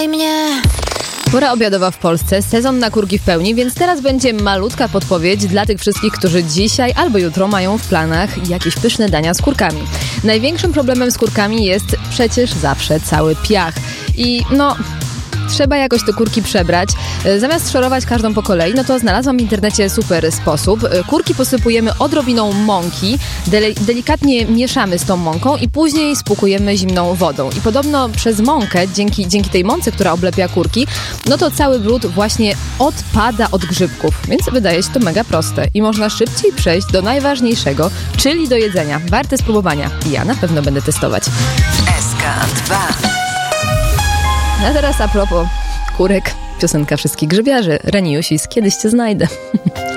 Kochaj mnie. Pora obiadowa w Polsce, sezon na kurki w pełni, więc teraz będzie malutka podpowiedź dla tych wszystkich, którzy dzisiaj albo jutro mają w planach jakieś pyszne dania z kurkami. Największym problemem z kurkami jest przecież zawsze cały piach. I trzeba jakoś te kurki przebrać. Zamiast szorować każdą po kolei, to znalazłam w internecie super sposób. Kurki posypujemy odrobiną mąki, delikatnie mieszamy z tą mąką i później spłukujemy zimną wodą. I podobno przez mąkę, dzięki tej mące, która oblepia kurki, to cały brud właśnie odpada od grzybków. Więc wydaje się to mega proste i można szybciej przejść do najważniejszego, czyli do jedzenia. Warte spróbowania. Ja na pewno będę testować. SK2. A teraz a propos kurek, piosenka wszystkich grzybiarzy. Reni Jusis, kiedyś cię znajdę.